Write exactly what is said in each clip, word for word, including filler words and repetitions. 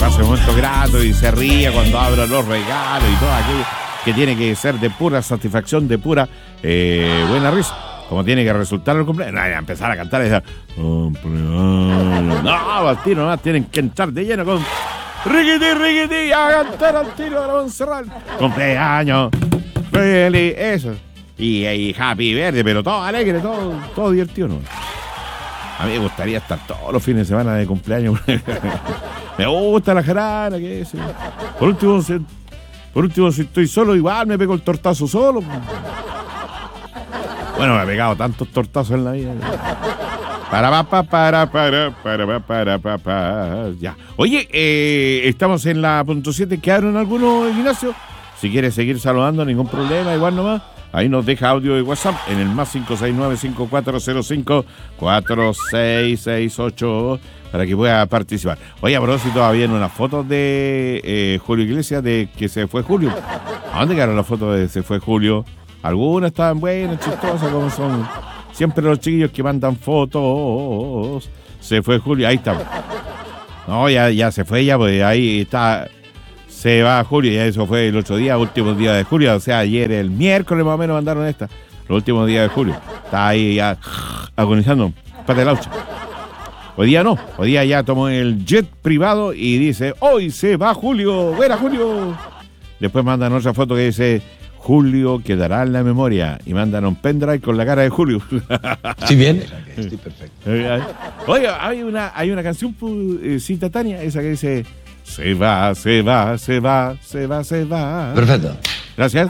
pase un momento grato y se ría cuando abra los regalos y todo aquello que tiene que ser de pura satisfacción, de pura eh, buena risa. Como tiene que resultar el cumpleaños. No, a empezar a cantar y decir cumpleaños. No, al tiro nomás tienen que entrar de lleno con riquiti, riquiti, a cantar al tiro de la Montserrat. Cumpleaños feliz, eso. Y, y happy verde, pero todo alegre, todo, todo divertido, ¿no? A mí me gustaría estar todos los fines de semana de cumpleaños. Me gusta la jarana, que es. Por último, si, por último, si estoy solo, igual me pego el tortazo solo. Bueno, me he pegado tantos tortazos en la vida. Para, para, para, para, para, para, para, para. Ya. Oye, eh, estamos en la punto siete. ¿Quedaron algunos, Ignacio? Si quieres seguir saludando, ningún problema, igual nomás. Ahí nos deja audio de WhatsApp en el más cinco seis nueve, cinco cuatro cero cinco, cuatro seis seis ocho para que pueda participar. Oye, a propósito, había unas fotos de eh, Julio Iglesias de que se fue Julio. ¿A dónde quedaron las fotos de se fue Julio? Algunas estaban buenas, chistosas, como son siempre los chiquillos que mandan fotos. Se fue Julio, ahí está. No, ya, ya se fue, ya, pues ahí está. Se va Julio, ya eso fue el otro día, último día de julio, o sea, ayer, el miércoles más o menos mandaron esta, los últimos días de julio. Está ahí ya agonizando, pate de laucha. Hoy día no, hoy día ya tomó el jet privado y dice, hoy se va Julio, buena Julio. Después mandan otra foto que dice, Julio quedará en la memoria, y mandan un pendrive con la cara de Julio. ¿Sí bien? Estoy perfecto. Oye, hay una, hay una canción eh, cita Tania, esa que dice, se va, se va, se va, se va, se va. Perfecto. Gracias.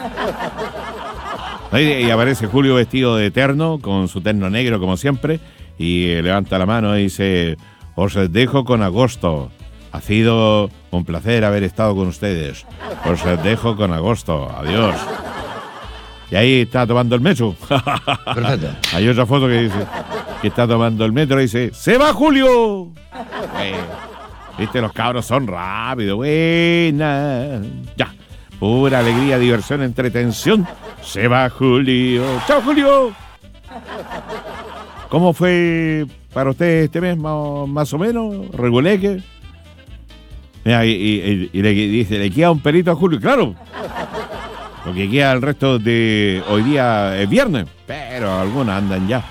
Y aparece Julio vestido de terno, con su terno negro como siempre, y levanta la mano y dice, os dejo con agosto. Ha sido un placer haber estado con ustedes. Os dejo con agosto. Adiós. Y ahí está tomando el metro. Perfecto. Hay otra foto que dice que está tomando el metro y dice, ¡se va Julio! Eh, Viste, los cabros son rápidos. Buena. Ya. Pura alegría, diversión, entretención. Se va Julio. ¡Chao, Julio! ¿Cómo fue para ustedes este mes, más, más o menos? ¿Reguleque? Mira, y, y, y le dice, le queda un pelito a Julio. Claro. Lo que queda el resto de hoy día es viernes. Pero algunos andan ya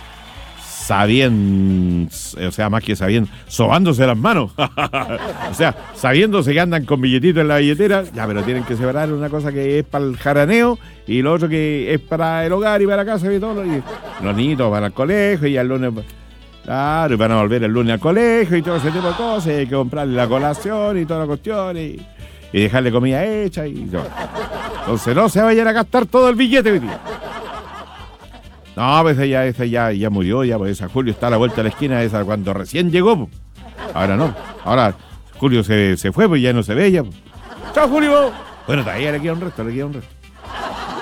sabiendo, o sea, más que sabiendo, sobándose las manos. O sea, sabiéndose que andan con billetitos en la billetera, ya, pero tienen que separar una cosa que es para el jaraneo y lo otro que es para el hogar y para la casa y todo. Y los niñitos van al colegio y al lunes, claro, y van a volver el lunes al colegio y todo ese tipo de cosas. Y hay que comprarle la colación y toda la cuestión y, y dejarle comida hecha y todo. Entonces no se vayan a gastar todo el billete hoy día. No, pues ella, esa ya, ya murió, ya, pues esa Julio está a la vuelta de la esquina, esa cuando recién llegó. Pues. Ahora no, ahora Julio se, se fue, pues ya no se ve ya. Pues. ¡Chao, Julio! Bueno, todavía le queda un resto, le queda un resto.